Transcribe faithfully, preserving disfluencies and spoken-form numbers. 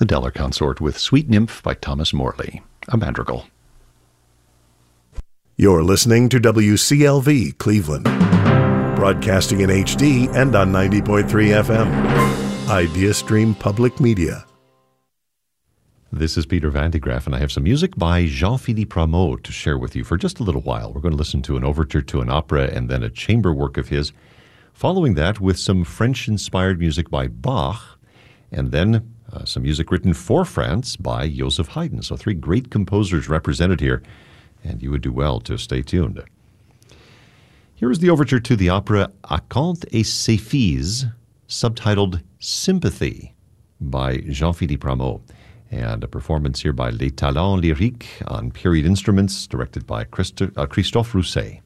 the Deller Consort with Sweet Nymph by Thomas Morley, a madrigal. You're listening to W C L V Cleveland, broadcasting in H D and on ninety point three F M. IdeaStream Public Media. This is Peter Van de Graaff, and I have some music by Jean-Philippe Rameau to share with you for just a little while. We're going to listen to an overture to an opera and then a chamber work of his. Following that with some French-inspired music by Bach, and then uh, some music written for France by Joseph Haydn. So three great composers represented here, and you would do well to stay tuned. Here is the overture to the opera Acanthe et ses filles, subtitled Sympathy by Jean-Philippe Rameau, and a performance here by Les Talents Lyriques on period instruments, directed by Christo- uh, Christophe Rousset.